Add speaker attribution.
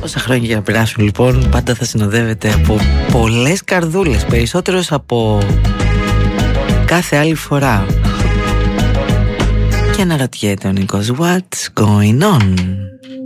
Speaker 1: Όσα χρόνια για να περάσουν λοιπόν, πάντα θα συνοδεύεται από πολλές καρδούλες, περισσότερος από κάθε άλλη φορά. Και αναρωτιέται ο Νίκος, what's going on?